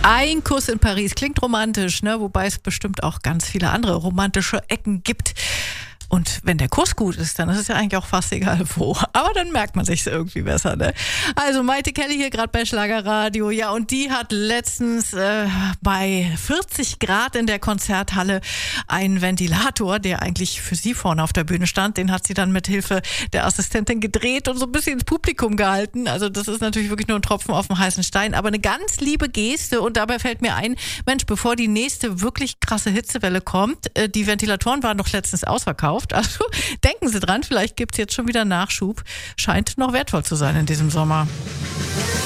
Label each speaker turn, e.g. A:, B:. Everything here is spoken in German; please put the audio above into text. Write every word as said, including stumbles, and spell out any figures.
A: Ein Kuss in Paris klingt romantisch, ne? Wobei es bestimmt auch ganz viele andere romantische Ecken gibt. Und wenn der Kuss gut ist, dann ist es ja eigentlich auch fast egal wo. Aber dann merkt man sich's irgendwie besser, ne? Also Maite Kelly hier gerade bei Schlagerradio. Ja, und die hat letztens äh, bei vierzig Grad in der Konzerthalle einen Ventilator, der eigentlich für sie vorne auf der Bühne stand, den hat sie dann mit Hilfe der Assistentin gedreht und so ein bisschen ins Publikum gehalten. Also das ist natürlich wirklich nur ein Tropfen auf dem heißen Stein, aber eine ganz liebe Geste. Und dabei fällt mir ein, Mensch, bevor die nächste wirklich krasse Hitzewelle kommt, äh, die Ventilatoren waren doch letztens ausverkauft. Also denken Sie dran, vielleicht gibt es jetzt schon wieder Nachschub. Scheint noch wertvoll zu sein in diesem Sommer.